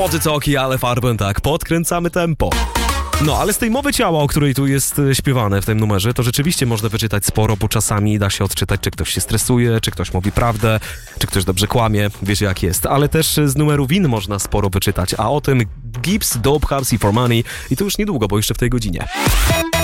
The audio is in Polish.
Body Talkie, ale Farben, tak, podkręcamy tempo. No, ale z tej mowy ciała, o której tu jest śpiewane w tym numerze, to rzeczywiście można wyczytać sporo, bo czasami da się odczytać, czy ktoś się stresuje, czy ktoś mówi prawdę, czy ktoś dobrze kłamie, wiecie jak jest. Ale też z numeru win można sporo wyczytać, a o tym Gibbs, Dope House i For Money i to już niedługo, bo jeszcze w tej godzinie.